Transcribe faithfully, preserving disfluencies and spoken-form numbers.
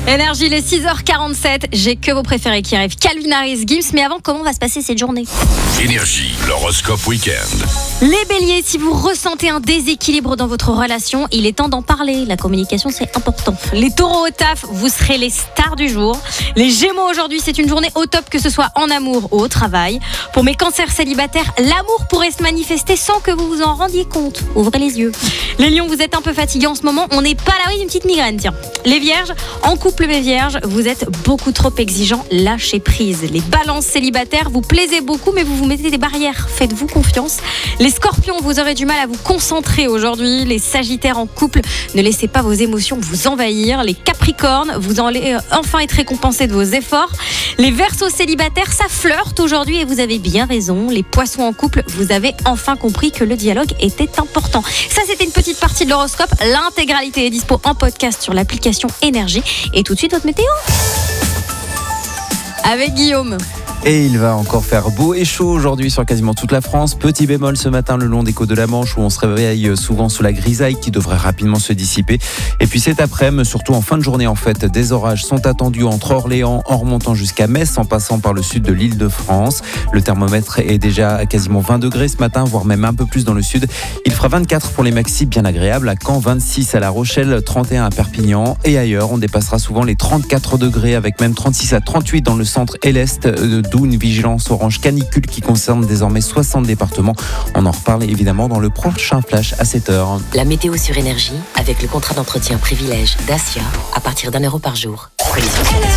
Énergie, il est six heures quarante-sept. J'ai que vos préférés qui arrivent. Calvin Harris, Gims. Mais avant, comment va se passer cette journée ? Énergie, l'horoscope week-end. Les béliers, si vous ressentez un déséquilibre dans votre relation, il est temps d'en parler. La communication, c'est important. Les taureaux au taf, vous serez les stars du jour. Les gémeaux, aujourd'hui, c'est une journée au top, que ce soit en amour ou au travail. Pour mes cancers célibataires, l'amour pourrait se manifester sans que vous vous en rendiez compte. Ouvrez les yeux. Les lions, vous êtes un peu fatigués en ce moment. On n'est pas là, oui, une petite migraine, tiens. Les vierges, en couple mes vierges, vous êtes beaucoup trop exigeants. Lâchez prise. Les balances célibataires, vous plaisez beaucoup, mais vous vous mettez des barrières. Faites-vous confiance. Les scorpions, vous aurez du mal à vous concentrer aujourd'hui. Les sagittaires en couple, ne laissez pas vos émotions vous envahir. Les capricornes, vous allez enfin être récompensés de vos efforts. Les verseaux célibataires, ça flirte aujourd'hui et vous avez bien raison. Les poissons en couple, vous avez enfin compris que le dialogue était important. Ça, c'était une petite partie de l'horoscope. L'intégralité est dispo en podcast sur l'application Énergie. Et tout de suite, votre météo avec Guillaume. Et il va encore faire beau et chaud aujourd'hui sur quasiment toute la France. Petit bémol ce matin le long des côtes de la Manche où on se réveille souvent sous la grisaille qui devrait rapidement se dissiper. Et puis cet après-midi, surtout en fin de journée en fait, des orages sont attendus entre Orléans en remontant jusqu'à Metz en passant par le sud de l'Île-de-France. Le thermomètre est déjà à quasiment vingt degrés ce matin, voire même un peu plus dans le sud. Il fera vingt-quatre pour les maxis bien agréables à Caen, vingt-six à La Rochelle, trente et un à Perpignan et ailleurs. On dépassera souvent les trente-quatre degrés avec même trente-six à trente-huit dans le centre et l'est, d'où une vigilance orange canicule qui concerne désormais soixante départements. On en reparle évidemment dans le prochain flash à sept heures. La météo sur Énergie avec le contrat d'entretien privilège Dacia à partir d'un euro par jour. Conditions sur